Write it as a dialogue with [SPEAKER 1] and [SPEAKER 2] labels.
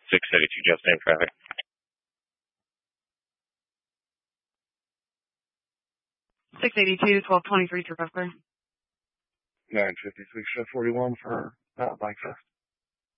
[SPEAKER 1] 682 Jeff, same traffic.
[SPEAKER 2] 682, 1223, Trip Clear.
[SPEAKER 3] 956, Chef 41 for Bike Fest.